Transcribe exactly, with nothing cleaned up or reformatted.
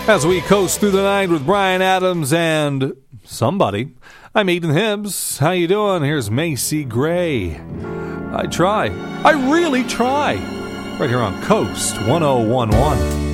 As we coast through the night with Brian Adams and somebody. I'm Ethan Hibbs. How you doing? Here's Macy Gray. I try. I really try. Right here on Coast one oh one one.